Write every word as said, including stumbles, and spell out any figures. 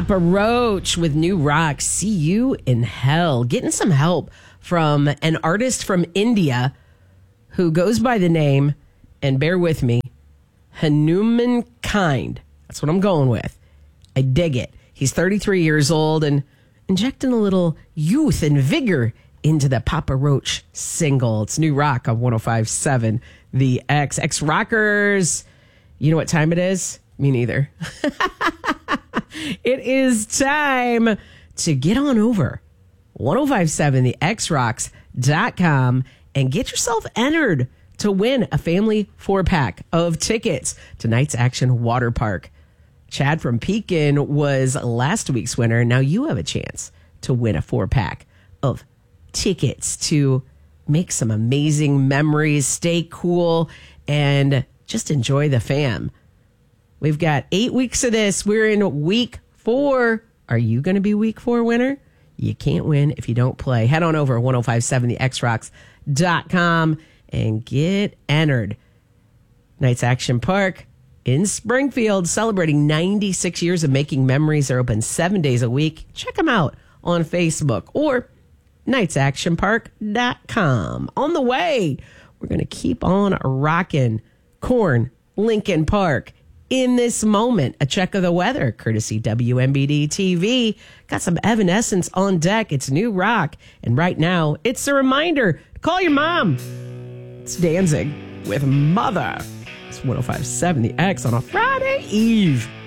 Papa Roach with New Rock, See You in Hell. Getting some help from an artist from India who goes by the name, and bear with me, Hanuman Kind. That's what I'm going with. I dig it. He's thirty-three years old and injecting a little youth and vigor into the Papa Roach single. It's New Rock on one oh five point seven. The X. X Rockers. You know what time it is? Me neither. It is time to get on over one oh five point seven the x rocks dot com and get yourself entered to win a family four-pack of tickets to Tonight's Action Water Park. Chad from Pekin was last week's winner. Now you have a chance to win a four-pack of tickets to make some amazing memories, stay cool, and just enjoy the fam. We've got eight weeks of this. We're in week four. Are you going to be week four winner? You can't win if you don't play. Head on over to one oh five point seven the x rocks dot com and get entered. Night's Action Park in Springfield, celebrating ninety-six years of making memories. They're open seven days a week. Check them out on Facebook or nights action park dot com. On the way, we're going to keep on rocking Corn, Lincoln Park. In this moment, a check of the weather, courtesy W M B D T V. Got some Evanescence on deck. It's New Rock. And right now, it's a reminder to call your mom. It's Danzig with Mother. It's one oh five point seven The X on a Friday Eve.